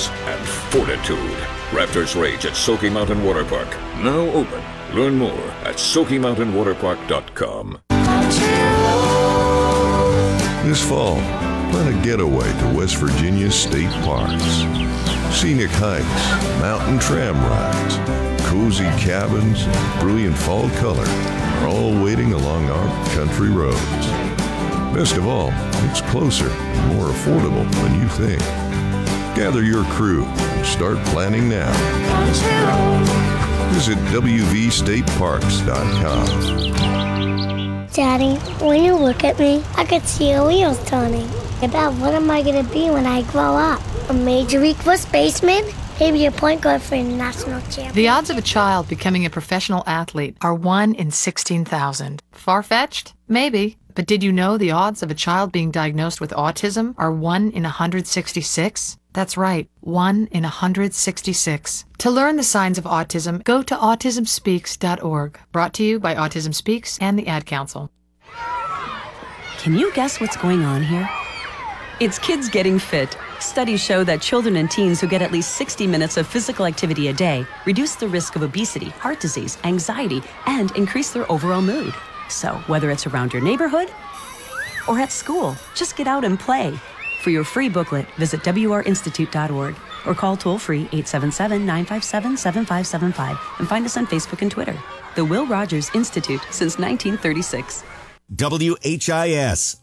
endurance, and fortitude. Raptors Rage at Smoky Mountain Water Park. Now open. Learn more at SmokyMountainWaterPark.com. This fall, plan a getaway to West Virginia's state parks. Scenic hikes, mountain tram rides, cozy cabins, and brilliant fall color are all waiting along our country roads. Best of all, it's closer and more affordable than you think. Gather your crew and start planning now. Visit WVStateParks.com. Daddy, when you look at me, I could see your wheels turning. About what am I going to be when I grow up? A Major League First baseman? Maybe a point guard for a national champion. The odds of a child becoming a professional athlete are 1 in 16,000. Far-fetched? Maybe. But did you know the odds of a child being diagnosed with autism are 1 in 166? That's right, 1 in 166. To learn the signs of autism, go to autismspeaks.org. Brought to you by Autism Speaks and the Ad Council. Can you guess what's going on here? It's kids getting fit. Studies show that children and teens who get at least 60 minutes of physical activity a day reduce the risk of obesity, heart disease, anxiety, and increase their overall mood. So whether it's around your neighborhood or at school, just get out and play. For your free booklet, visit wrinstitute.org or call toll-free 877-957-7575 and find us on Facebook and Twitter. The Will Rogers Institute since 1936. WHIS.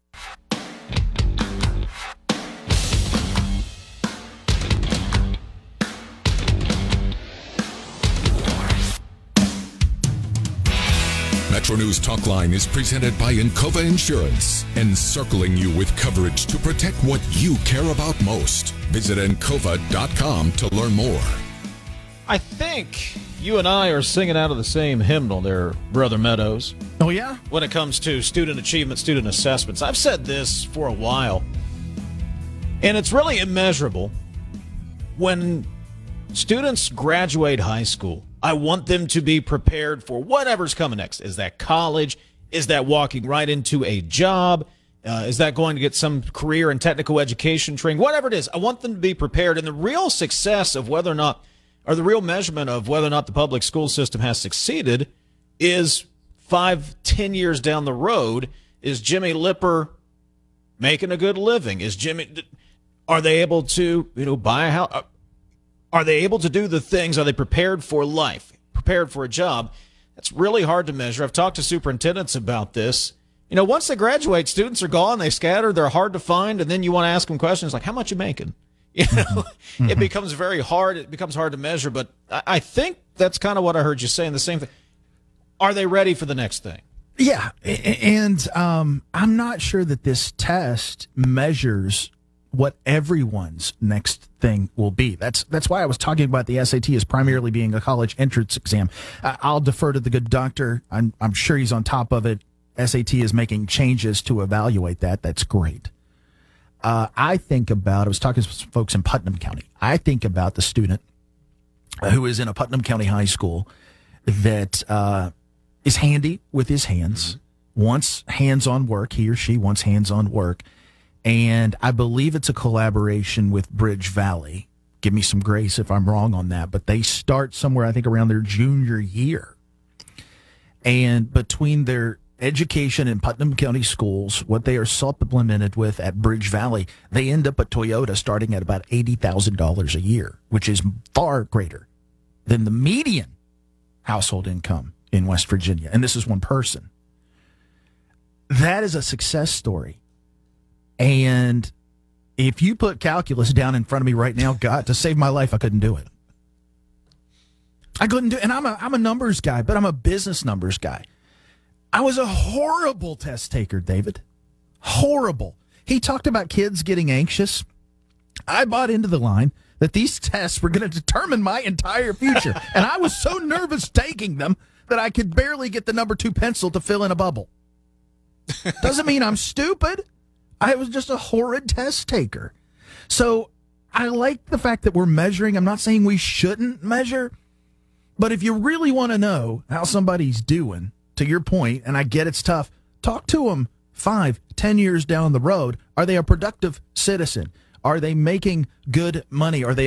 Metro News Talkline is presented by Encova Insurance, encircling you with coverage to protect what you care about most. Visit Encova.com to learn more. I think you and I are singing out of the same hymnal there, Brother Meadows. Oh, yeah? When it comes to student achievement, student assessments. I've said this for a while, and it's really immeasurable. When students graduate high school, I want them to be prepared for whatever's coming next. Is that college? Is that walking right into a job? Is that going to get some career and technical education training? Whatever it is, I want them to be prepared. And the real success of whether or not, or the real measurement of whether or not the public school system has succeeded is 5-10 years down the road. Is Jimmy Lipper making a good living? Are they able to, buy a house? Are they able to do the things? Are they prepared for life, prepared for a job? That's really hard to measure. I've talked to superintendents about this. Once they graduate, students are gone. They scatter. They're hard to find. And then you want to ask them questions like, how much you making? It becomes very hard. It becomes hard to measure. But I think that's kind of what I heard you saying, the same thing. Are they ready for the next thing? Yeah. And I'm not sure that this test measures what everyone's next thing will be. That's why I was talking about the SAT as primarily being a college entrance exam. I'll defer to the good doctor. I'm sure he's on top of it. SAT is making changes to evaluate that. That's great. I was talking to some folks in Putnam County. I think about the student who is in a Putnam County high school that is handy with his hands, wants hands-on work. He or she wants hands-on work. And I believe it's a collaboration with Bridge Valley. Give me some grace if I'm wrong on that. But they start somewhere, I think, around their junior year. And between their education in Putnam County schools, what they are supplemented with at Bridge Valley, they end up at Toyota starting at about $80,000 a year, which is far greater than the median household income in West Virginia. And this is one person. That is a success story. And if you put calculus down in front of me right now, God, to save my life, I couldn't do it. I couldn't do it. And I'm a numbers guy, but I'm a business numbers guy. I was a horrible test taker, David. Horrible. He talked about kids getting anxious. I bought into the line that these tests were going to determine my entire future. And I was so nervous taking them that I could barely get the number 2 pencil to fill in a bubble. Doesn't mean I'm stupid. I was just a horrid test taker. So I like the fact that we're measuring. I'm not saying we shouldn't measure, but if you really want to know how somebody's doing, to your point, and I get it's tough, talk to them 5-10 years down the road. Are they a productive citizen? Are they making good money? Are they